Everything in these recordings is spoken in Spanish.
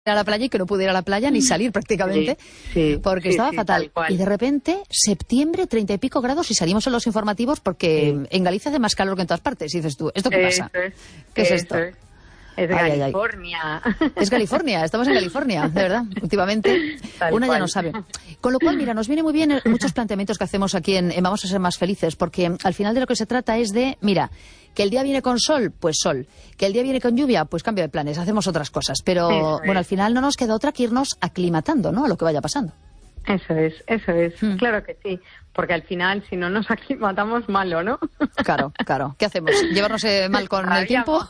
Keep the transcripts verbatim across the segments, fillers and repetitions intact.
a la playa y que no pude ir a la playa ni salir prácticamente, sí, sí, porque sí, estaba sí, fatal. Y de repente, septiembre, treinta y pico grados y salimos en los informativos porque sí. En Galicia hace más calor que en todas partes. Y dices tú, ¿esto qué pasa? Eso es, ¿Qué es eso esto? Es. Es de ay, California. Ay, ay. Es California, estamos en California, de verdad. Últimamente Tal una cual. ya no sabe. Con lo cual, mira, nos viene muy bien muchos planteamientos que hacemos aquí en, en Vamos a ser más felices, porque al final de lo que se trata es de, mira, que el día viene con sol, pues sol. Que el día viene con lluvia, pues cambio de planes, hacemos otras cosas. Pero Eso bueno, es. al final no nos queda otra que irnos aclimatando, ¿no?, a lo que vaya pasando. Eso es, eso es, mm. claro que sí, porque al final si no nos aclimatamos malo, ¿no? Claro, claro. ¿Qué hacemos? ¿Llevarnos eh, mal con el tiempo?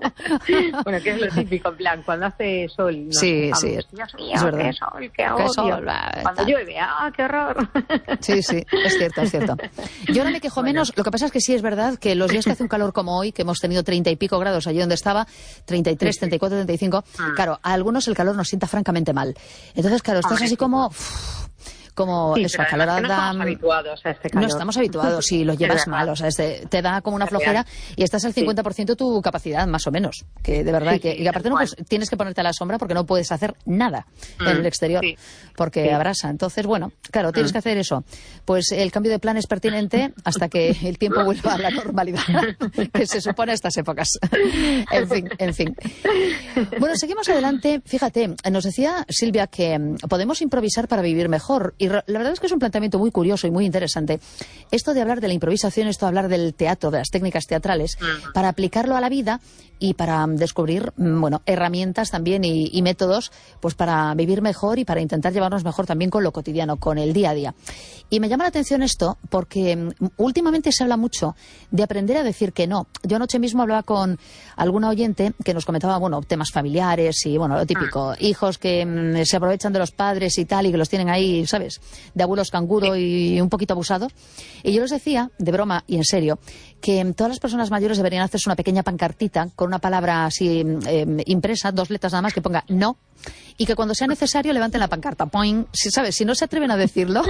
Bueno, que es lo típico, en plan, cuando hace sol nos sí, quejamos, sí, Dios mío, es verdad. qué sol, qué odio. Qué sol, bla, cuando llueve, ¡ah, qué horror! Sí, sí, es cierto, es cierto. Yo ahora me quejo bueno. menos, lo que pasa es que sí es verdad que los días que hace un calor como hoy, que hemos tenido treinta y pico grados allí donde estaba, treinta y tres, sí, treinta y cuatro, treinta y cinco, ah. claro, a algunos el calor nos sienta francamente mal. Entonces, claro, estás Hombre, así como... Uff, como sí, eso, acalorada. No estamos habituados a este calor. No estamos habituados, si lo llevas mal, o sea, este, te da como una flojera y estás al cincuenta por ciento de tu capacidad, más o menos. Que de verdad, sí, que, sí, y aparte no, pues, tienes que ponerte a la sombra porque no puedes hacer nada mm, en el exterior, sí, porque sí. abrasa. Entonces, bueno, claro, tienes mm. que hacer eso. Pues el cambio de plan es pertinente hasta que el tiempo vuelva a la normalidad, que se supone a estas épocas. En fin, en fin. Bueno, seguimos adelante. Fíjate, nos decía Silvia que podemos improvisar para vivir mejor. Y la verdad es que es un planteamiento muy curioso y muy interesante. Esto de hablar de la improvisación, esto de hablar del teatro, de las técnicas teatrales, mm. para aplicarlo a la vida y para descubrir, bueno, herramientas también y, y métodos, pues para vivir mejor y para intentar llevarnos mejor también con lo cotidiano, con el día a día. Y me llama la atención esto porque últimamente se habla mucho de aprender a decir que no. Yo anoche mismo hablaba con alguna oyente que nos comentaba, bueno, temas familiares y, bueno, lo típico, hijos que mm, se aprovechan de los padres y tal y que los tienen ahí, ¿sabes?, de abuelos canguro y un poquito abusados. Y yo les decía, de broma y en serio, que todas las personas mayores deberían hacerse una pequeña pancartita con una palabra así eh, impresa, dos letras nada más, que ponga no, y que cuando sea necesario levanten la pancarta. Poing. Si, ¿sabes? Si no se atreven a decirlo,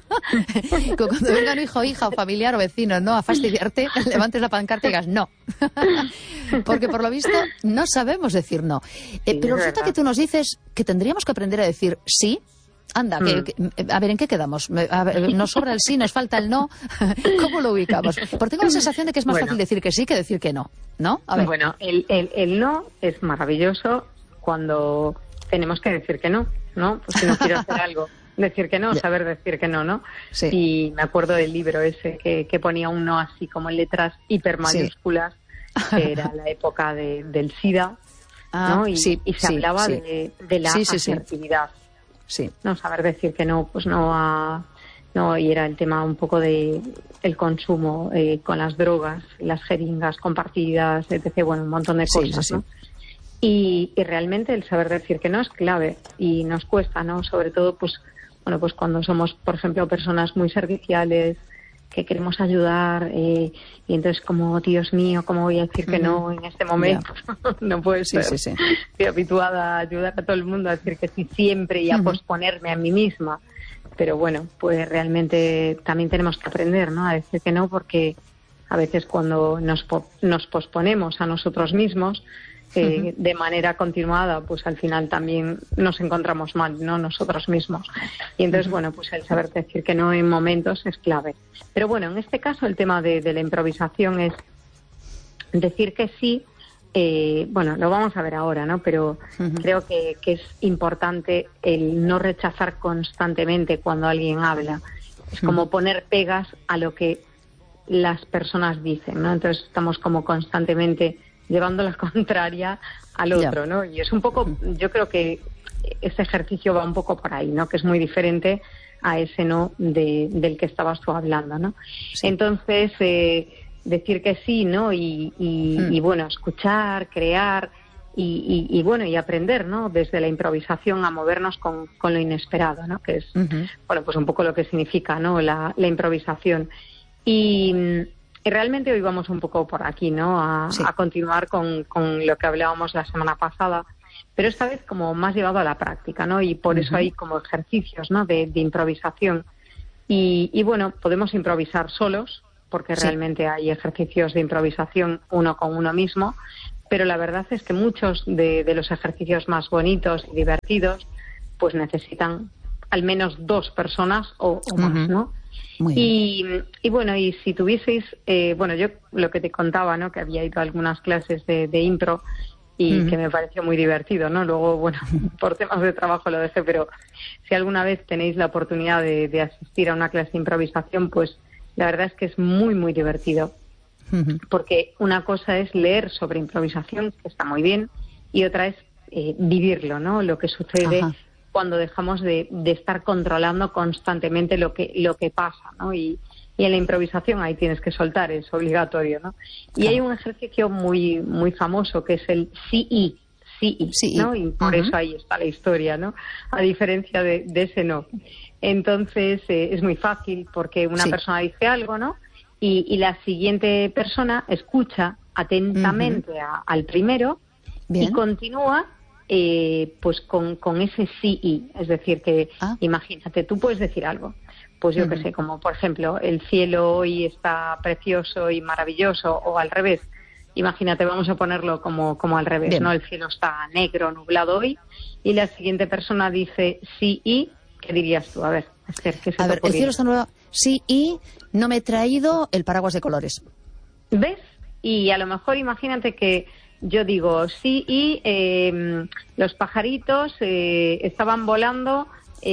que cuando venga un hijo, hija o familiar o vecino, ¿no?, a fastidiarte, levantes la pancarta y digas no. Porque por lo visto no sabemos decir no. Eh, sí, pero resulta que tú nos dices que tendríamos que aprender a decir sí. Anda, que, que, a ver, ¿en qué quedamos? A ver, nos sobra el sí, nos falta el no. ¿Cómo lo ubicamos? Porque tengo la sensación de que es más bueno. fácil decir que sí que decir que no, ¿no? A ver. Bueno, el, el, el no es maravilloso cuando tenemos que decir que no, ¿no? Pues si no quiero hacer algo, decir que no, saber decir que no, ¿no? Sí. Y me acuerdo del libro ese que, que ponía un no así como en letras hiper mayúsculas, sí. que era la época de, del SIDA, ah, ¿no? Y, sí, y se sí, hablaba sí. De, de la sí, sí, asertividad. Sí. Sí. No saber decir que no, pues no a, no, y era el tema un poco de el consumo eh, con las drogas, las jeringas compartidas, etcétera. Bueno, un montón de cosas, sí, sí, ¿no? Sí. Y, y realmente el saber decir que no es clave y nos cuesta, ¿no? Sobre todo, pues, bueno, pues cuando somos, por ejemplo, personas muy serviciales, que queremos ayudar, eh, y entonces como, Dios mío, ¿cómo voy a decir que no en este momento? Yeah. No puede sí, ser. Sí, sí. Estoy habituada a ayudar a todo el mundo a decir que sí siempre y a uh-huh. posponerme a mí misma. Pero bueno, pues realmente también tenemos que aprender, ¿no?, a decir que no, porque a veces cuando nos, po- nos posponemos a nosotros mismos, Eh, uh-huh. de manera continuada, pues al final también nos encontramos mal, ¿no?, nosotros mismos. Y entonces, uh-huh. bueno, pues el saber decir que no en momentos es clave. Pero bueno, en este caso el tema de, de la improvisación es decir que sí, eh, bueno, lo vamos a ver ahora, ¿no?, pero uh-huh. creo que, que es importante el no rechazar constantemente cuando alguien habla. Es como uh-huh. poner pegas a lo que las personas dicen, ¿no? Entonces estamos como constantemente llevando la contraria al otro, ¿no? Y es un poco, yo creo que ese ejercicio va un poco por ahí, ¿no? Que es muy diferente a ese no de, del que estabas tú hablando, ¿no? Sí. Entonces, eh, decir que sí, ¿no? Y, y, mm. y bueno, escuchar, crear y, y, y bueno, y aprender, ¿no? Desde la improvisación a movernos con, con lo inesperado, ¿no? Que es, uh-huh. bueno, pues un poco lo que significa, ¿no?, La, la improvisación. Y... Y realmente hoy vamos un poco por aquí, ¿no?, a, sí. a continuar con, con lo que hablábamos la semana pasada, pero esta vez como más llevado a la práctica, ¿no? Y por uh-huh. eso hay como ejercicios, ¿no?, de, de improvisación. Y, y bueno, podemos improvisar solos, porque sí. realmente hay ejercicios de improvisación uno con uno mismo, pero la verdad es que muchos de, de los ejercicios más bonitos y divertidos pues necesitan al menos dos personas o, o más, ¿no? Muy y, y bueno, y si tuvieseis, eh, bueno, yo lo que te contaba, ¿no? Que había ido a algunas clases de, de impro y uh-huh. que me pareció muy divertido, ¿no? Luego, bueno, por temas de trabajo lo dejé, pero si alguna vez tenéis la oportunidad de, de asistir a una clase de improvisación, pues la verdad es que es muy, muy divertido. Uh-huh. Porque una cosa es leer sobre improvisación, que está muy bien, y otra es eh, vivirlo, ¿no? Lo que sucede uh-huh. cuando dejamos de, de estar controlando constantemente lo que lo que pasa, ¿no? Y, y en la improvisación ahí tienes que soltar, es obligatorio, ¿no? Y claro. hay un ejercicio muy muy famoso que es el C E, C E, ¿no? Y por uh-huh. eso ahí está la historia, ¿no? A diferencia de, de ese no. Entonces eh, es muy fácil porque una sí. persona dice algo, ¿no? Y, y la siguiente persona escucha atentamente uh-huh. a, al primero Bien. y continúa eh, pues con, con ese C E. Es decir, que ah. imagínate, tú puedes decir algo. Pues yo uh-huh. que sé, como por ejemplo, el cielo hoy está precioso y maravilloso, o al revés. Imagínate, vamos a ponerlo como, como al revés, Bien. ¿no? El cielo está negro, nublado hoy, y la siguiente persona dice C E. ¿Qué dirías tú? A ver, Esther, ¿qué se A te ver, ocurriría? El cielo está nublado, sí, y no me he traído el paraguas de colores. ¿Ves? Y a lo mejor imagínate que yo digo, sí, y eh, los pajaritos eh, estaban volando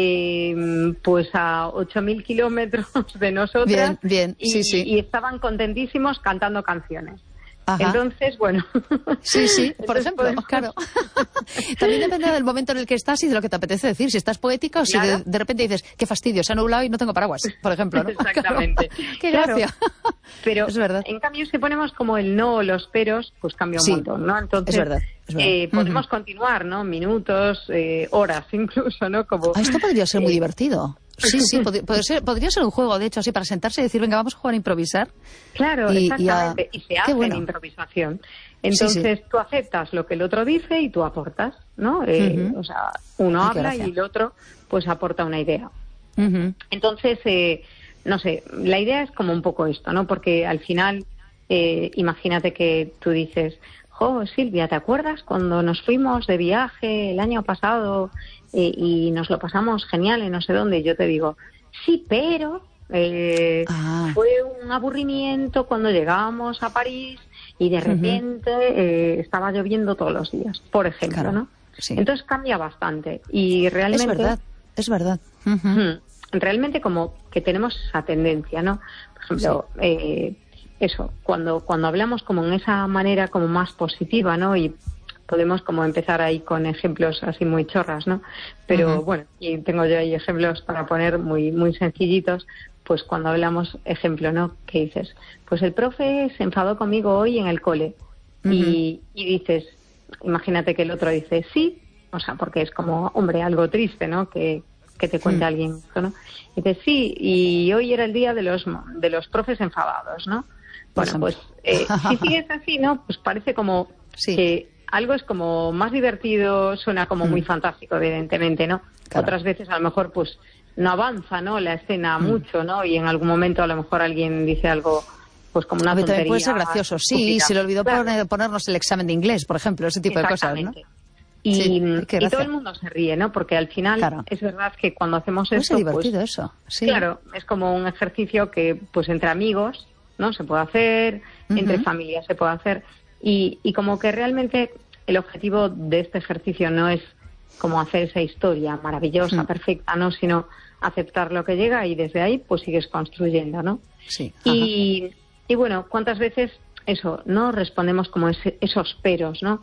eh, pues a ocho mil kilómetros de nosotras. Bien, bien, y, sí, sí. y estaban contentísimos cantando canciones. Ajá. Entonces, bueno. Sí, sí, por ejemplo, podemos... claro. También depende del momento en el que estás y de lo que te apetece decir. Si estás poética o si claro. de, de repente dices, qué fastidio, se ha nublado y no tengo paraguas, por ejemplo, ¿no? Exactamente. Claro. Qué claro. gracia. Pero, es verdad. En cambio, si ponemos como el no o los peros, pues cambia un sí, montón, ¿no? Entonces, es verdad, es verdad. Eh, podemos uh-huh. continuar, ¿no? Minutos, eh, horas incluso, ¿no? Como, ah, esto podría ser eh... muy divertido. Sí, sí, pod- podría, ser, podría ser un juego, de hecho, así, para sentarse y decir, venga, vamos a jugar a improvisar. Claro, y, exactamente. Y, a... y se hace bueno. en improvisación. Entonces, sí, sí. tú aceptas lo que el otro dice y tú aportas, ¿no? Eh, uh-huh. O sea, uno Ay, habla y el otro, pues, aporta una idea. Uh-huh. Entonces, eh, no sé, la idea es como un poco esto, ¿no? Porque al final, eh, imagínate que tú dices, jo, Silvia, ¿te acuerdas cuando nos fuimos de viaje el año pasado eh, y nos lo pasamos genial en no sé dónde? Y yo te digo, sí, pero eh, ah. fue un aburrimiento cuando llegábamos a París y de repente uh-huh. eh, estaba lloviendo todos los días, por ejemplo, claro, ¿no? Sí. Entonces cambia bastante y realmente... Es verdad, es verdad. Uh-huh. Realmente como que tenemos esa tendencia, ¿no? Por ejemplo, sí. eh, eso, cuando cuando hablamos como en esa manera como más positiva, ¿no? Y podemos como empezar ahí con ejemplos así muy chorras, ¿no? Pero uh-huh. bueno, y tengo yo ahí ejemplos para poner muy muy sencillitos, pues cuando hablamos, ejemplo, ¿no? ¿Qué dices? Pues el profe se enfadó conmigo hoy en el cole. Uh-huh. Y, y dices, imagínate que el otro dice, sí, o sea, porque es como, hombre, algo triste, ¿no? Que que te cuente uh-huh. alguien esto, ¿no? Y dices, sí, y hoy era el día de los de los profes enfadados, ¿no? Bueno, pues eh, si sigues así, ¿no? Pues parece como sí. que algo es como más divertido, suena como mm. muy fantástico, evidentemente, ¿no? Claro. Otras veces a lo mejor pues no avanza, ¿no? La escena mm. mucho, ¿no? Y en algún momento a lo mejor alguien dice algo pues como una tontería. Puede ser gracioso, estúpida. Sí, se le olvidó claro. poner, ponernos el examen de inglés, por ejemplo, ese tipo de cosas, ¿no? Y, sí, y todo el mundo se ríe, ¿no? Porque al final claro. es verdad que cuando hacemos esto, es divertido pues, eso. Sí. Claro, es como un ejercicio que pues entre amigos, ¿no? Se puede hacer, uh-huh. entre familias se puede hacer y, y como que realmente el objetivo de este ejercicio no es como hacer esa historia maravillosa, uh-huh. perfecta, ¿no? Sino aceptar lo que llega y desde ahí pues sigues construyendo, ¿no? Sí. Y, y bueno, ¿cuántas veces eso, no respondemos como ese, esos peros, ¿no?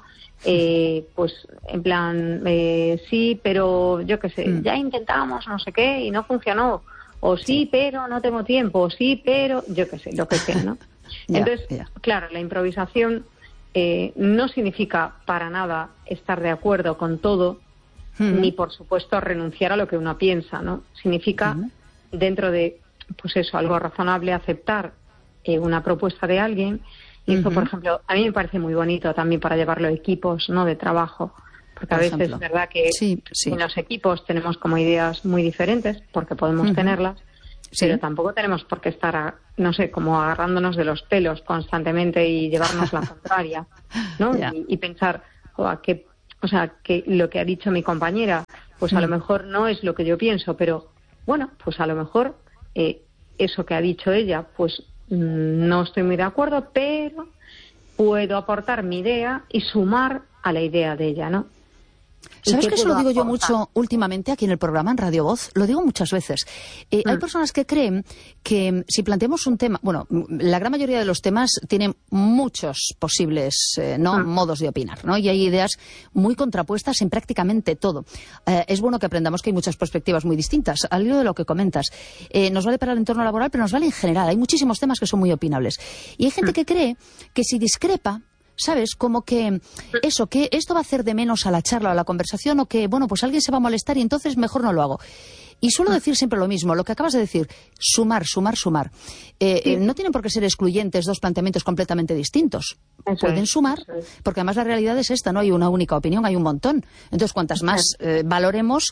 Eh, pues en plan, eh, sí, pero yo qué sé, mm. ya intentamos no sé qué y no funcionó. O sí, sí, pero no tengo tiempo. O sí, pero yo qué sé, lo que sea, ¿no? yeah, Entonces, yeah. claro, la improvisación eh, no significa para nada estar de acuerdo con todo, mm. ni por supuesto renunciar a lo que uno piensa, ¿no? Significa mm. dentro de, pues eso, algo razonable, aceptar eh, una propuesta de alguien. Y eso, uh-huh. por ejemplo, a mí me parece muy bonito también para llevarlo a equipos, ¿no? De trabajo. Porque por a veces ejemplo. es verdad que sí, sí. en los equipos tenemos como ideas muy diferentes, porque podemos uh-huh. tenerlas. Sí. Pero tampoco tenemos por qué estar, a, no sé, como agarrándonos de los pelos constantemente y llevarnos la contraria, ¿no? Yeah. Y, y pensar, oh, que, o sea, que lo que ha dicho mi compañera, pues a mm. lo mejor no es lo que yo pienso, pero bueno, pues a lo mejor eh, eso que ha dicho ella, pues mm, no estoy muy de acuerdo, pero puedo aportar mi idea y sumar a la idea de ella, ¿no? ¿Sabes que eso lo digo yo mucho últimamente aquí en el programa, en Radio Voz? Lo digo muchas veces. Eh, mm. Hay personas que creen que si planteamos un tema... Bueno, la gran mayoría de los temas tienen muchos posibles eh, ¿no? mm. modos de opinar, ¿no? Y hay ideas muy contrapuestas en prácticamente todo. Eh, es bueno que aprendamos que hay muchas perspectivas muy distintas. Al hilo de lo que comentas, eh, nos vale para el entorno laboral, pero nos vale en general. Hay muchísimos temas que son muy opinables. Y hay gente mm. que cree que si discrepa, ¿sabes? Como que eso, que esto va a hacer de menos a la charla o a la conversación, o que, bueno, pues alguien se va a molestar y entonces mejor no lo hago. Y suelo decir siempre lo mismo, lo que acabas de decir, sumar, sumar, sumar. Eh, sí. eh, no tienen por qué ser excluyentes dos planteamientos completamente distintos. Eso Pueden es, sumar, es. porque además la realidad es esta, no hay una única opinión, hay un montón. Entonces, cuantas más eh, valoremos,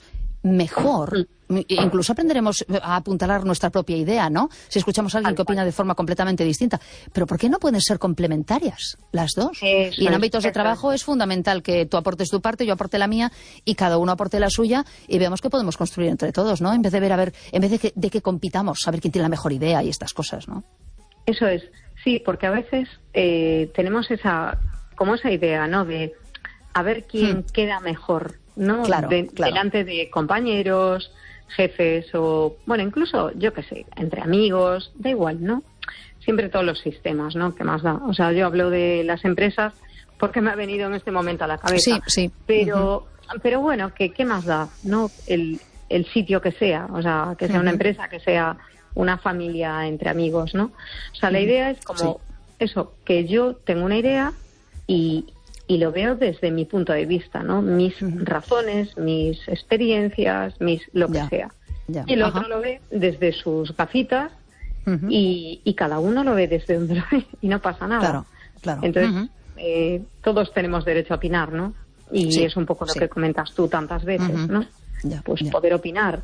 mejor. Incluso aprenderemos a apuntalar nuestra propia idea, ¿no? Si escuchamos a alguien que opina de forma completamente distinta. Pero ¿por qué no pueden ser complementarias las dos? Eso y en es, ámbitos de trabajo es. es fundamental que tú aportes tu parte, yo aporte la mía y cada uno aporte la suya y veamos qué podemos construir entre todos, ¿no? En vez de ver, a ver, en vez de que, de que compitamos, a ver quién tiene la mejor idea y estas cosas, ¿no? Eso es. Sí, porque a veces eh, tenemos esa, como esa idea, ¿no? De a ver quién hmm. queda mejor, ¿no? Claro, de, claro. Delante de compañeros, jefes o, bueno, incluso, yo qué sé, entre amigos, da igual, ¿no? Siempre todos los sistemas, ¿no? ¿Qué más da? O sea, yo hablo de las empresas porque me ha venido en este momento a la cabeza. Sí, sí. Pero, uh-huh. pero bueno, ¿qué, ¿qué más da? ¿No? El, el sitio que sea, o sea, que sea uh-huh. una empresa, que sea una familia entre amigos, ¿no? O sea, la uh-huh. idea es como sí. eso, que yo tengo una idea y... y lo veo desde mi punto de vista, ¿no? Mis uh-huh. razones, mis experiencias, mis lo que ya, sea. Ya. Y el otro Ajá. lo ve desde sus gafitas uh-huh. y, y cada uno lo ve desde donde lo ve y no pasa nada. Claro, claro. Entonces, uh-huh. eh, todos tenemos derecho a opinar, ¿no? Y sí, es un poco lo sí. que comentas tú tantas veces, uh-huh. ¿no? Ya, pues ya. poder opinar.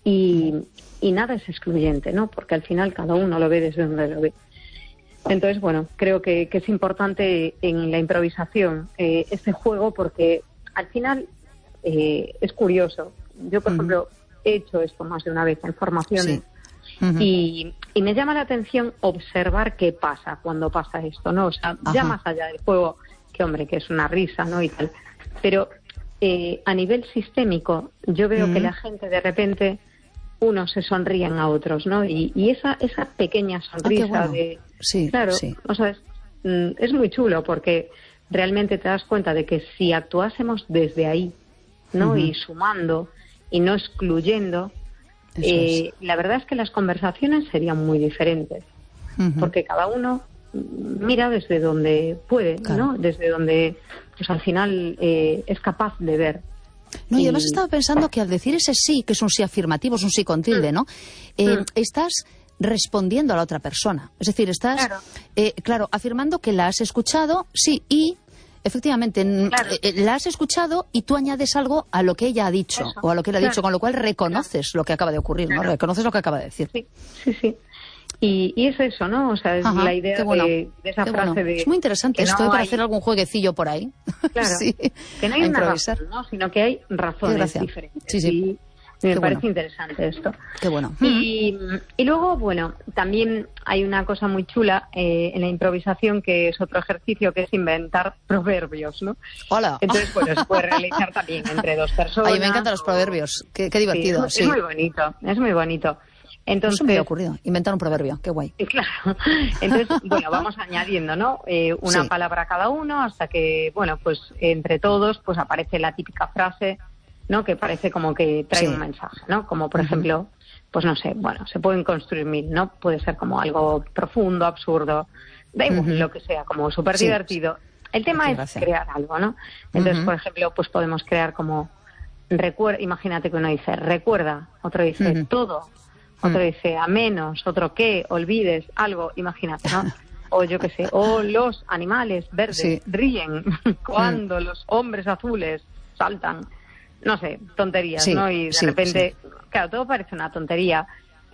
Y, y nada es excluyente, ¿no? Porque al final cada uno lo ve desde donde lo ve. Entonces, bueno, creo que, que es importante en la improvisación eh, este juego porque al final eh, es curioso. Yo, por uh-huh. ejemplo, he hecho esto más de una vez en formaciones sí. uh-huh. y, y me llama la atención observar qué pasa cuando pasa esto, ¿no? O sea, Ajá. ya más allá del juego, que hombre, que es una risa, ¿no? Y tal. Pero eh, a nivel sistémico, yo veo uh-huh. que la gente de repente, unos se sonríen a otros, ¿no? Y, y esa, esa pequeña sonrisa ah, bueno. de... Sí, claro, sí. o sea, es, es muy chulo porque realmente te das cuenta de que si actuásemos desde ahí, ¿no? Uh-huh. Y sumando y no excluyendo, eh, es. la verdad es que las conversaciones serían muy diferentes. Uh-huh. Porque cada uno mira desde donde puede, claro. ¿no? Desde donde, pues al final eh, es capaz de ver. No, y además estaba pensando que al decir ese sí, que es un sí afirmativo, es un sí con tilde, ¿no? Eh, mm. Estás respondiendo a la otra persona. Es decir, estás, claro. Eh, claro, afirmando que la has escuchado, sí, y efectivamente claro. eh, la has escuchado y tú añades algo a lo que ella ha dicho Eso. o a lo que él ha claro. dicho, con lo cual reconoces claro. lo que acaba de ocurrir, claro. ¿no? Reconoces lo que acaba de decir. Sí, sí, sí. Y, y es eso, ¿no? O sea, es Ajá, la idea bueno, de, de esa frase bueno. de... Es muy interesante esto, no para hay... hacer algún jueguecillo por ahí. Claro, sí, que no hay una razón, ¿no? Sino que hay razones diferentes. Sí, sí. Y me Qué parece bueno. interesante esto. Qué bueno. Y, y luego, bueno, también hay una cosa muy chula eh, en la improvisación, que es otro ejercicio, que es inventar proverbios, ¿no? Hola. Entonces, bueno, se puede realizar también entre dos personas. A mí me encantan los proverbios. Qué, qué divertido. Sí, sí. Es muy bonito, es muy bonito. Entonces, Eso me había ocurrido, inventar un proverbio, qué guay. Claro, entonces, bueno, vamos añadiendo, ¿no? Eh, una sí. palabra cada uno hasta que, bueno, pues entre todos pues aparece la típica frase, ¿no? Que parece como que trae sí. un mensaje, ¿no? Como, por uh-huh. ejemplo, pues no sé, bueno, se pueden construir mil, ¿no? Puede ser como algo profundo, absurdo, da igual, uh-huh. lo que sea, como súper sí. divertido. El tema Qué es gracia. crear algo, ¿no? Entonces, uh-huh. por ejemplo, pues podemos crear como, recuerda, imagínate que uno dice, recuerda, otro dice, uh-huh. todo. Otro dice, a menos, otro qué, olvides, algo, imagínate, ¿no? O yo qué sé, o los animales verdes sí. ríen cuando mm. los hombres azules saltan. No sé, tonterías, sí, ¿no? Y de sí, repente, sí. claro, todo parece una tontería, pero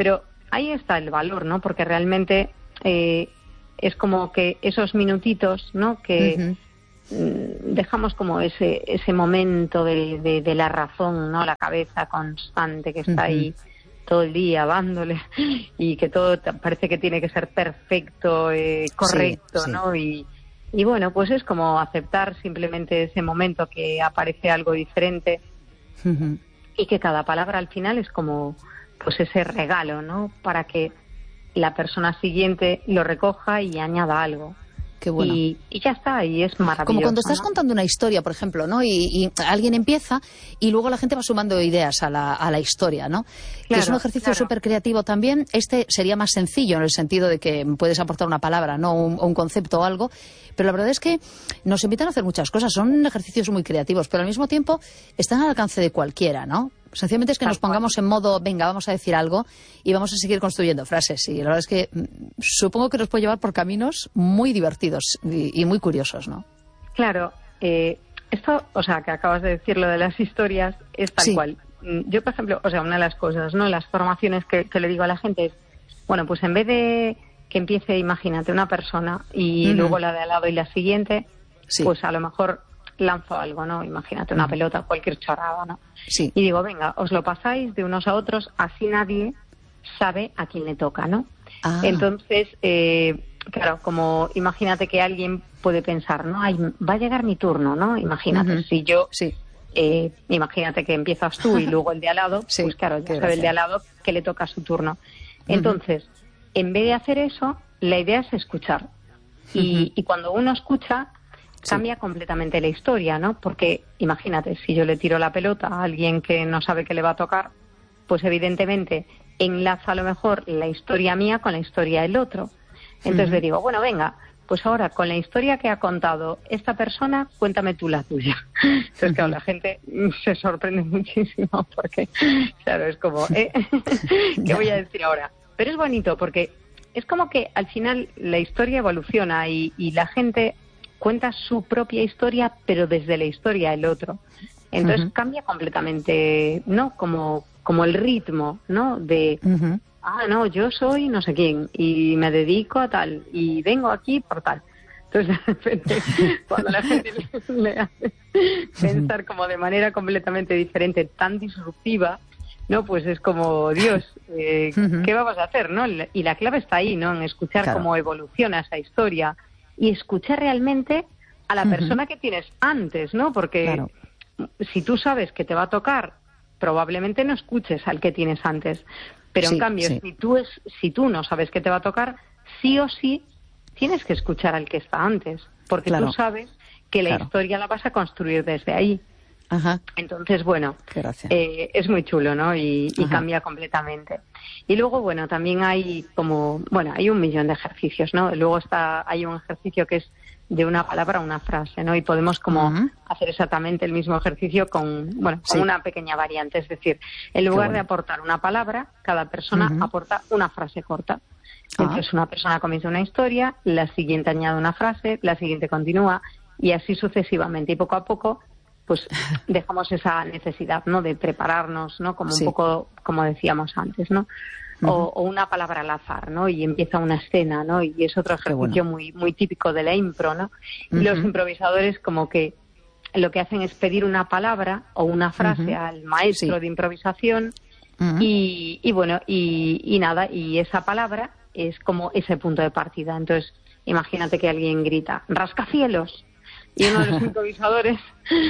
ahí está el valor, ¿no? Porque realmente eh, es como que esos minutitos, ¿no? Que uh-huh. dejamos como ese ese momento de, de, de la razón, ¿no? La cabeza constante que está uh-huh. ahí todo el día dándole y que todo parece que tiene que ser perfecto, eh, correcto, sí, sí. ¿no? Y, y bueno, pues es como aceptar simplemente ese momento que aparece algo diferente uh-huh. y que cada palabra al final es como pues ese regalo, ¿no? Para que la persona siguiente lo recoja y añada algo. Qué bueno. Y, y ya está, y es maravilloso. Como cuando estás ¿no? contando una historia, por ejemplo, ¿no? Y, y alguien empieza y luego la gente va sumando ideas a la, a la historia, ¿no? Claro, que es un ejercicio súper claro. creativo también. Este sería más sencillo en el sentido de que puedes aportar una palabra, ¿no? Un, un concepto o algo. Pero la verdad es que nos invitan a hacer muchas cosas. Son ejercicios muy creativos, pero al mismo tiempo están al alcance de cualquiera, ¿no? Sencillamente es que nos pongamos en modo, venga, vamos a decir algo y vamos a seguir construyendo frases. Y la verdad es que supongo que nos puede llevar por caminos muy divertidos y, y muy curiosos, ¿no? Claro. Eh, esto, o sea, que acabas de decir lo de las historias, es tal sí. cual. Yo, por ejemplo, o sea, una de las cosas, ¿no? Las formaciones que, que le digo a la gente es, bueno, pues en vez de que empiece, imagínate, una persona y uh-huh. luego la de al lado y la siguiente, sí. pues a lo mejor lanzo algo, ¿no? Imagínate una uh-huh. pelota, cualquier chorrada, ¿no? Sí. Y digo, venga, os lo pasáis de unos a otros, así nadie sabe a quién le toca, ¿no? Ah. Entonces, eh, claro, como imagínate que alguien puede pensar, ¿no? Ay, va a llegar mi turno, ¿no? Imagínate, uh-huh. si yo... Sí. Eh, imagínate que empiezas tú y luego el de al lado, sí, pues claro, ya sabe el de al lado que le toca su turno. Entonces, uh-huh. en vez de hacer eso, la idea es escuchar. Y, uh-huh. y cuando uno escucha, cambia sí. completamente la historia, ¿no? Porque imagínate, si yo le tiro la pelota a alguien que no sabe que le va a tocar, pues evidentemente enlaza a lo mejor la historia mía con la historia del otro. Entonces uh-huh. le digo, bueno, venga, pues ahora con la historia que ha contado esta persona, cuéntame tú la tuya. Entonces, claro, la gente se sorprende muchísimo porque, claro, es como, ¿eh? ¿qué voy a decir ahora? Pero es bonito porque es como que al final la historia evoluciona y, y la gente cuenta su propia historia, pero desde la historia del otro. Entonces uh-huh. cambia completamente, ¿no? Como, como el ritmo, ¿no? De... Uh-huh. Ah, no, yo soy no sé quién y me dedico a tal y vengo aquí por tal. Entonces, de repente, cuando la gente le, le hace pensar como de manera completamente diferente, tan disruptiva, no, pues es como, Dios, eh, uh-huh. ¿qué vamos a hacer, no? Y la clave está ahí, ¿no? En escuchar claro. cómo evoluciona esa historia y escuchar realmente a la uh-huh. persona que tienes antes, ¿no? Porque claro. si tú sabes que te va a tocar, probablemente no escuches al que tienes antes. Pero sí, en cambio, sí. si tú es, si tú no sabes qué te va a tocar, sí o sí tienes que escuchar al que está antes, porque claro. tú sabes que la claro. historia la vas a construir desde ahí. Ajá. Entonces, bueno, eh, es muy chulo, ¿no? Y, y cambia completamente. Y luego, bueno, también hay como, bueno, hay un millón de ejercicios, ¿no? Luego está, hay un ejercicio que es de una palabra a una frase, ¿no? Y podemos como uh-huh. hacer exactamente el mismo ejercicio con, bueno, con sí. una pequeña variante. Es decir, en lugar bueno. de aportar una palabra, cada persona uh-huh. aporta una frase corta. Entonces, uh-huh. una persona comienza una historia, la siguiente añade una frase, la siguiente continúa, y así sucesivamente. Y poco a poco, pues, dejamos esa necesidad, ¿no? De prepararnos, ¿no? Como sí. un poco, como decíamos antes, ¿no? Uh-huh. O, o una palabra al azar, ¿no? Y empieza una escena, ¿no? Y es otro ejercicio bueno. muy muy típico de la impro, ¿no? Uh-huh. Y los improvisadores como que lo que hacen es pedir una palabra o una frase uh-huh. al maestro sí. de improvisación uh-huh. y, y bueno, y, y nada, y esa palabra es como ese punto de partida. Entonces, imagínate que alguien grita, ¡rascacielos! Y uno de los improvisadores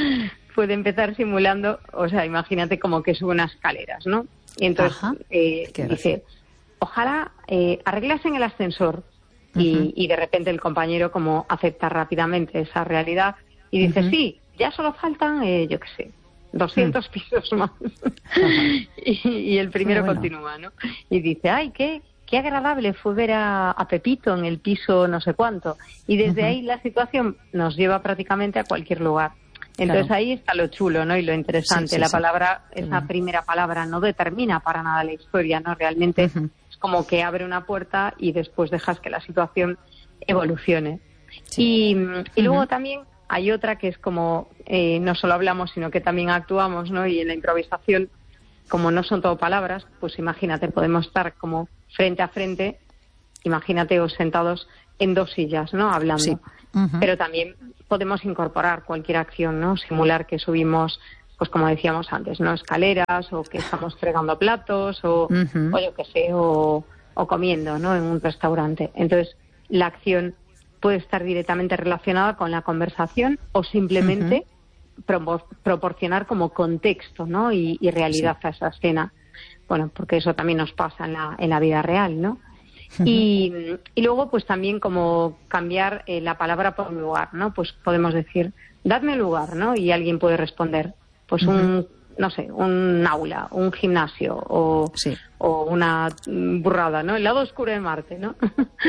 puede empezar simulando, o sea, imagínate como que sube unas escaleras, ¿no? Y entonces eh, dice, ojalá eh, arreglasen el ascensor. Uh-huh. Y, y de repente el compañero como acepta rápidamente esa realidad y dice, uh-huh. sí, ya solo faltan, eh, yo qué sé, doscientos uh-huh. pisos más. Uh-huh. y, y el primero bueno. continúa, ¿no? Y dice, ay, qué, qué agradable fue ver a, a Pepito en el piso no sé cuánto. Y desde uh-huh. ahí la situación nos lleva prácticamente a cualquier lugar. Entonces claro. ahí está lo chulo, ¿no? Y lo interesante. Sí, sí, la palabra, sí. esa uh-huh. primera palabra no determina para nada la historia, ¿no? Realmente uh-huh. es como que abre una puerta y después dejas que la situación evolucione. Sí. Y, uh-huh. y luego también hay otra que es como, eh, no solo hablamos, sino que también actuamos, ¿no? Y en la improvisación como no son todo palabras, pues imagínate, podemos estar como frente a frente, imagínate os sentados en dos sillas, ¿no? Hablando. Sí. Uh-huh. Pero también podemos incorporar cualquier acción, ¿no? Simular que subimos, pues como decíamos antes, ¿no? Escaleras, o que estamos fregando platos, o, uh-huh. o yo qué sé, o, o comiendo, ¿no? En un restaurante. Entonces, la acción puede estar directamente relacionada con la conversación o simplemente uh-huh. pro- proporcionar como contexto, ¿no? Y, y realidad sí. a esa escena. Bueno, porque eso también nos pasa en la, en la vida real, ¿no? Uh-huh. Y, y luego, pues también como cambiar eh, la palabra por lugar, ¿no? Pues podemos decir, dadme lugar, ¿no? Y alguien puede responder, pues uh-huh. un, no sé, un aula, un gimnasio o, sí. o una burrada, ¿no? El lado oscuro de Marte, ¿no?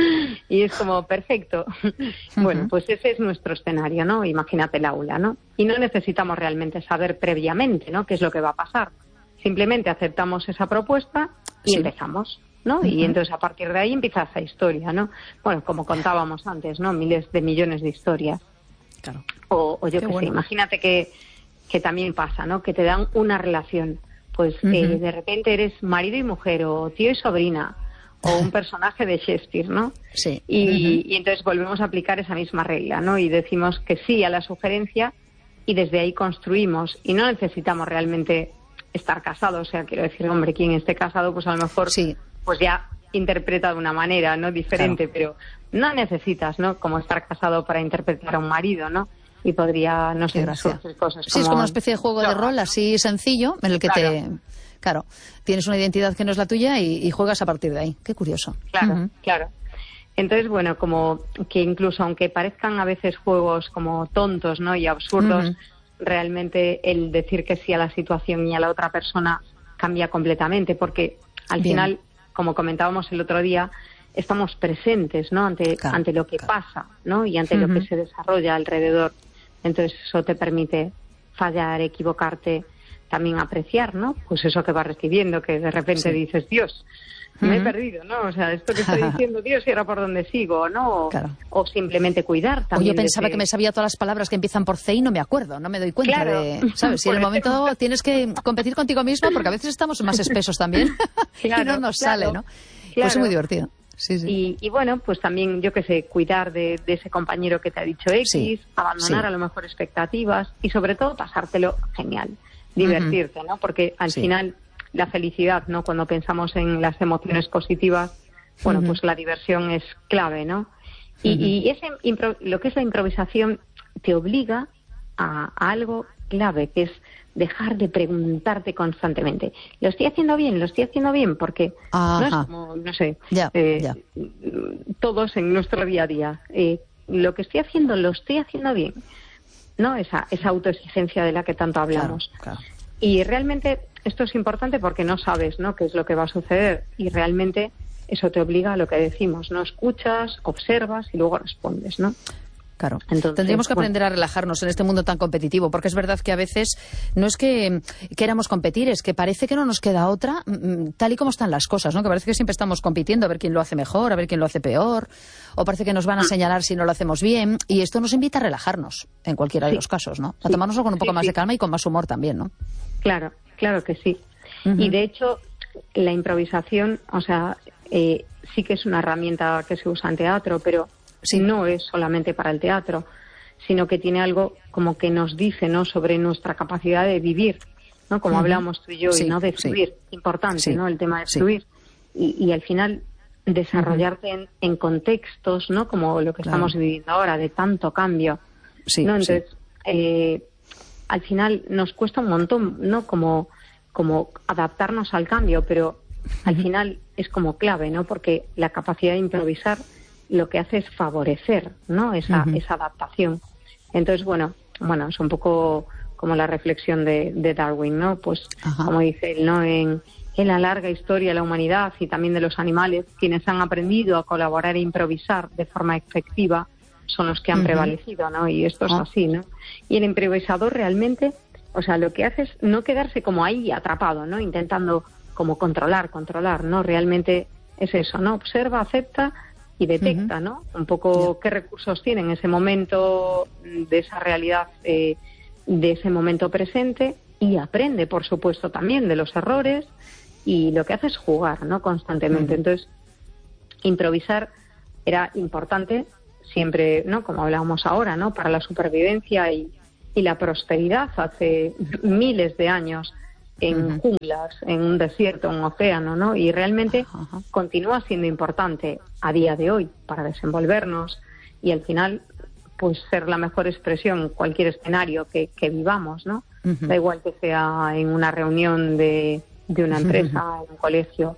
Y es como, perfecto. Uh-huh. Bueno, pues ese es nuestro escenario, ¿no? Imagínate el aula, ¿no? Y no necesitamos realmente saber previamente, ¿no? Qué es lo que va a pasar. Simplemente aceptamos esa propuesta y sí. empezamos, ¿no? Uh-huh. Y entonces a partir de ahí empieza esa historia, ¿no? Bueno, como contábamos antes, ¿no? Miles de millones de historias. Claro. O, o yo qué bueno. sé, imagínate que, que también pasa, ¿no? Que te dan una relación. Pues uh-huh. eh, de repente eres marido y mujer, o tío y sobrina, o un personaje de Shakespeare, ¿no? Sí. Y, uh-huh. y entonces volvemos a aplicar esa misma regla, ¿no? Y decimos que sí a la sugerencia y desde ahí construimos. Y no necesitamos realmente estar casados, o sea, quiero decir, hombre, quien esté casado, pues a lo mejor sí. pues ya interpreta de una manera, ¿no? Diferente, claro. Pero no necesitas, ¿no? Como estar casado para interpretar a un marido, ¿no? Y podría, no sé, surgir cosas sí, como... es como una especie de juego de rol así sencillo, en el que claro. te... Claro, tienes una identidad que no es la tuya y, y juegas a partir de ahí. Qué curioso. Claro, uh-huh. claro. Entonces, bueno, como que incluso aunque parezcan a veces juegos como tontos, ¿no? Y absurdos, uh-huh. realmente el decir que sí a la situación y a la otra persona cambia completamente, porque al Bien. final, como comentábamos el otro día, estamos presentes, ¿no? Ante, claro, ante lo que claro. pasa, ¿no? Y ante uh-huh. lo que se desarrolla alrededor. Entonces eso te permite fallar, equivocarte, también apreciar, ¿no? Pues eso que vas recibiendo, que de repente sí. dices, Dios, me uh-huh. he perdido, ¿no? O sea, esto que estoy diciendo, Dios, y ahora por dónde sigo, ¿no? O, claro. o simplemente cuidar también. O yo pensaba desde... que me sabía todas las palabras que empiezan por C y no me acuerdo, no me doy cuenta claro. de... ¿Sabes? Si en el momento tienes que competir contigo misma, porque a veces estamos más espesos también claro, y no nos claro. sale, ¿no? Claro. Pues es muy divertido. Sí, sí. Y, y bueno, pues también, yo qué sé, cuidar de, de ese compañero que te ha dicho X, sí, abandonar sí. a lo mejor expectativas y sobre todo pasártelo genial, divertirte, uh-huh. ¿no? Porque al sí. final la felicidad, ¿no? Cuando pensamos en las emociones positivas, bueno, uh-huh. pues la diversión es clave, ¿no? Y, uh-huh. y ese impro- lo que es la improvisación te obliga a, a algo clave, que es dejar de preguntarte constantemente, ¿lo estoy haciendo bien? ¿Lo estoy haciendo bien? Porque Ajá. no es como, no sé, ya, eh, ya. todos en nuestro día a día, eh, lo que estoy haciendo, ¿lo estoy haciendo bien? ¿No? Esa, esa autoexigencia de la que tanto hablamos. Claro, claro. Y realmente esto es importante porque no sabes, ¿no?, qué es lo que va a suceder y realmente eso te obliga a lo que decimos, ¿no? Escuchas, observas y luego respondes, ¿no? Claro. Entonces, tendríamos que aprender bueno. a relajarnos en este mundo tan competitivo, porque es verdad que a veces no es que queramos competir, es que parece que no nos queda otra, tal y como están las cosas, ¿no? Que parece que siempre estamos compitiendo a ver quién lo hace mejor, a ver quién lo hace peor, o parece que nos van a señalar si no lo hacemos bien, y esto nos invita a relajarnos en cualquiera sí. de los casos, ¿no? A sí. tomárnoslo con un poco sí, más sí. de calma y con más humor también, ¿no? Claro, claro que sí. Uh-huh. Y de hecho, la improvisación, o sea, eh, sí que es una herramienta que se usa en teatro, pero sí. no es solamente para el teatro, sino que tiene algo como que nos dice, ¿no?, sobre nuestra capacidad de vivir, ¿no? Como uh-huh. hablamos tú y yo, sí, y no de fluir, sí. importante, sí. ¿no?, el tema de sí. fluir. Y, y al final desarrollarte uh-huh. en, en contextos, ¿no?, como lo que claro. estamos viviendo ahora, de tanto cambio, sí, ¿no? Entonces, sí. eh, al final nos cuesta un montón, ¿no?, como, como adaptarnos al cambio, pero al uh-huh. final es como clave, ¿no?, porque la capacidad de improvisar lo que hace es favorecer, ¿no?, esa, uh-huh. esa adaptación. Entonces, bueno, bueno, es un poco como la reflexión de, de Darwin, ¿no? Pues, uh-huh. como dice él, ¿no?, en, en la larga historia de la humanidad y también de los animales, quienes han aprendido a colaborar e improvisar de forma efectiva son los que han uh-huh. prevalecido, ¿no? Y esto es uh-huh. así, ¿no? Y el improvisador realmente, o sea, lo que hace es no quedarse como ahí atrapado, ¿no?, intentando como controlar, controlar, ¿no? Realmente es eso, ¿no? Observa, acepta y detecta, uh-huh. ¿no?, un poco yeah. qué recursos tiene en ese momento, de esa realidad, eh, de ese momento presente, y aprende, por supuesto, también de los errores, y lo que hace es jugar, ¿no?, constantemente. Uh-huh. Entonces, improvisar era importante siempre, ¿no?, como hablábamos ahora, ¿no?, para la supervivencia y, y la prosperidad hace miles de años en uh-huh. junglas, en un desierto, en un océano, ¿no? Y realmente uh-huh. continúa siendo importante a día de hoy para desenvolvernos y al final pues ser la mejor expresión en cualquier escenario que, que vivamos, ¿no? Uh-huh. Da igual que sea en una reunión de, de una empresa, uh-huh. en un colegio,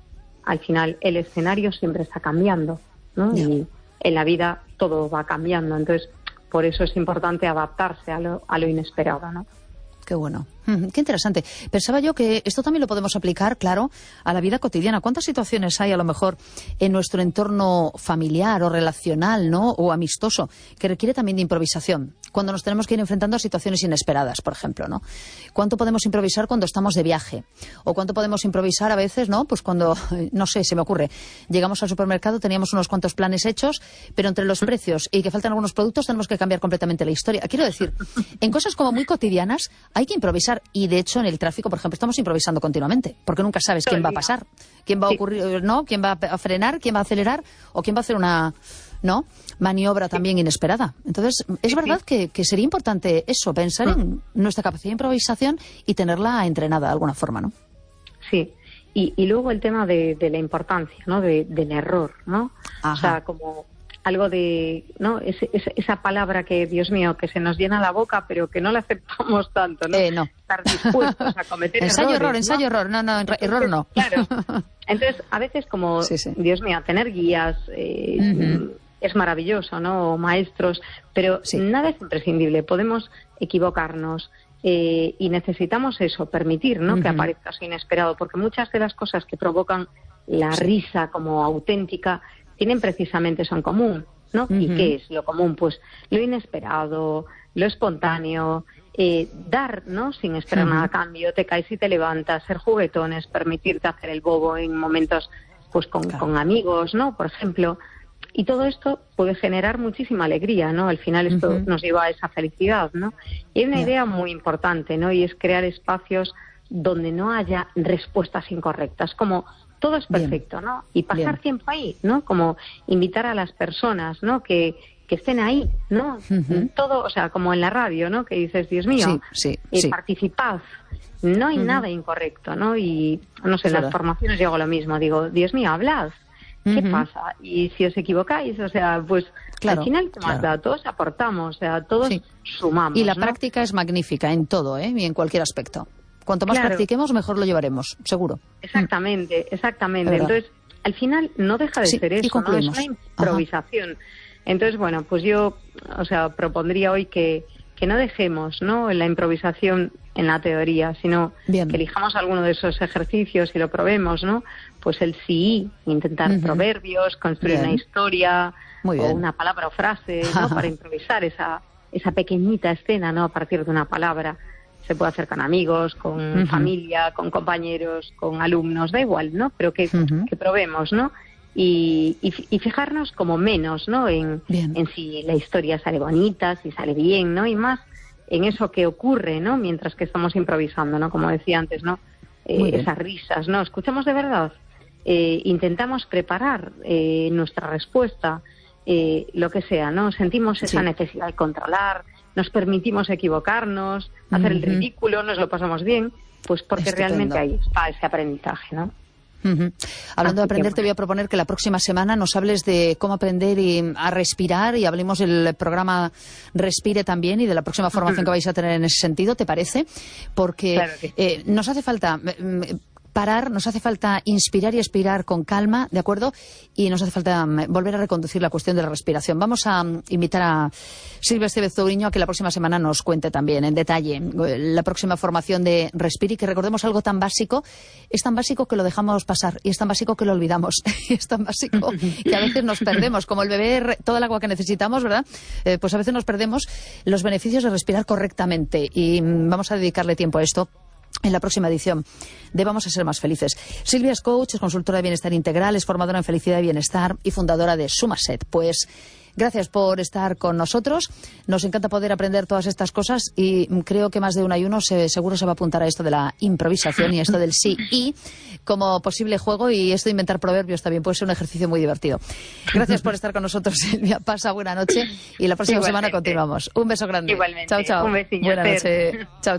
al final el escenario siempre está cambiando, ¿no? Yeah. Y en la vida todo va cambiando, entonces por eso es importante adaptarse a lo, a lo inesperado, ¿no? Qué bueno. Qué interesante. Pensaba yo que esto también lo podemos aplicar, claro, a la vida cotidiana. ¿Cuántas situaciones hay a lo mejor en nuestro entorno familiar o relacional, ¿no?, o amistoso, que requiere también de improvisación? Cuando nos tenemos que ir enfrentando a situaciones inesperadas, por ejemplo, ¿no? ¿Cuánto podemos improvisar cuando estamos de viaje? ¿O cuánto podemos improvisar a veces, ¿no?, pues cuando, no sé, se me ocurre, llegamos al supermercado, teníamos unos cuantos planes hechos, pero entre los precios y que faltan algunos productos tenemos que cambiar completamente la historia. Quiero decir, en cosas como muy cotidianas hay que improvisar. Y de hecho en el tráfico, por ejemplo, estamos improvisando continuamente, porque nunca sabes quién va a pasar, quién va a ocurrir, ¿no?, quién va a frenar, quién va a acelerar o quién va a hacer una, ¿no?, maniobra también inesperada. Entonces, es verdad que, que sería importante eso, pensar en nuestra capacidad de improvisación y tenerla entrenada de alguna forma, ¿no? Sí. Y, y luego el tema de, de la importancia, ¿no?, de, del error, ¿no? Ajá. O sea, como algo de, ¿no?, es, es, esa palabra que, Dios mío, que se nos llena la boca, pero que no la aceptamos tanto, ¿no? Eh, no. Estar dispuestos a cometer ensayo, errores. Error, ¿no? Ensayo, error, no, no, entonces, error no. Claro. Entonces, a veces como, sí, sí. Dios mío, tener guías eh, uh-huh. es maravilloso, ¿no?, o maestros, pero sí. nada es imprescindible. Podemos equivocarnos eh, y necesitamos eso, permitir, ¿no?, uh-huh. que aparezca eso inesperado, porque muchas de las cosas que provocan la sí. risa como auténtica tienen precisamente eso en común, ¿no? Uh-huh. ¿Y qué es lo común? Pues lo inesperado, lo espontáneo, eh, dar, ¿no?, sin esperar uh-huh. nada a cambio, te caes y te levantas, ser juguetones, permitirte hacer el bobo en momentos pues con, claro. con amigos, ¿no?, por ejemplo. Y todo esto puede generar muchísima alegría, ¿no? Al final esto uh-huh. nos lleva a esa felicidad, ¿no? Y hay una yeah. idea muy importante, ¿no?, y es crear espacios donde no haya respuestas incorrectas, como todo es perfecto, bien. ¿no? Y pasar bien. tiempo ahí, ¿no? Como invitar a las personas, ¿no?, que, que estén ahí, ¿no? Uh-huh. Todo, o sea, como en la radio, ¿no?, que dices, Dios mío, sí, sí, eh, sí. participad. No hay uh-huh. nada incorrecto, ¿no? Y, no sé, en las formaciones yo hago lo mismo. Digo, Dios mío, hablad. ¿Qué uh-huh. pasa? Y si os equivocáis, o sea, pues claro, al final, ¿qué más claro. da? Todos aportamos, o sea, todos sí. sumamos. Y la ¿no? práctica es magnífica en todo, ¿eh? Y en cualquier aspecto. Cuanto más claro. practiquemos, mejor lo llevaremos, seguro. Exactamente, exactamente. Entonces, al final no deja de sí, ser eso, ¿no? Es una improvisación. Ajá. Entonces, bueno, pues yo, o sea, propondría hoy que, que no dejemos, ¿no?, la improvisación en la teoría, sino Bien. que elijamos alguno de esos ejercicios y lo probemos, ¿no? Pues el sí, intentar uh-huh. proverbios, construir Bien. una historia Muy o una palabra o frase, ¿no?, para improvisar esa, esa pequeñita escena, ¿no?, a partir de una palabra. Se puede hacer con amigos, con uh-huh. familia, con compañeros, con alumnos, da igual, ¿no? Pero que, uh-huh. que probemos, ¿no? Y, y, y fijarnos como menos, ¿no?, en, en si la historia sale bonita, si sale bien, ¿no? Y más en eso que ocurre, ¿no?, mientras que estamos improvisando, ¿no? Como decía antes, ¿no? Eh, esas risas, ¿no? Escuchamos de verdad. Eh, intentamos preparar eh, nuestra respuesta, eh, lo que sea, ¿no? Sentimos esa sí. necesidad de controlar, nos permitimos equivocarnos, hacer uh-huh. el ridículo, nos lo pasamos bien, pues porque Estupendo. realmente ahí está ese aprendizaje, ¿no? Uh-huh. Hablando Así de aprender, que, te voy a proponer que la próxima semana nos hables de cómo aprender y, a respirar, y hablemos del programa Respire también y de la próxima formación uh-huh. que vais a tener en ese sentido, ¿te parece? Porque claro que sí. eh, nos hace falta parar, nos hace falta inspirar y expirar con calma, ¿de acuerdo? Y nos hace falta volver a reconducir la cuestión de la respiración. Vamos a invitar a Silvia Estevez Zouriño a que la próxima semana nos cuente también en detalle la próxima formación de Respire, y que recordemos algo tan básico. Es tan básico que lo dejamos pasar, y es tan básico que lo olvidamos, y es tan básico que a veces nos perdemos, como el beber todo el agua que necesitamos, ¿verdad? Eh, pues a veces nos perdemos los beneficios de respirar correctamente, y vamos a dedicarle tiempo a esto en la próxima edición de Vamos a ser más felices. Silvia es coach, es consultora de bienestar integral, es formadora en felicidad y bienestar y fundadora de Sumaset. Pues gracias por estar con nosotros. Nos encanta poder aprender todas estas cosas y creo que más de uno y uno se, seguro se va a apuntar a esto de la improvisación y esto del sí y como posible juego, y esto de inventar proverbios también puede ser un ejercicio muy divertido. Gracias por estar con nosotros, Silvia. Pasa buena noche y la próxima Igualmente. semana continuamos. Un beso grande. Igualmente. Chao, chao. Un besillo. Buena noche. Chao.